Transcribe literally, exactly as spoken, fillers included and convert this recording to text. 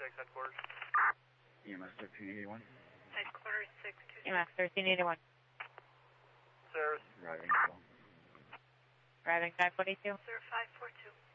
six, headquarters. E M S thirteen eighty-one. Headquarters six two six. E M S thirteen eighty-one. Service. Driving. Driving five forty-two. Sir five four two.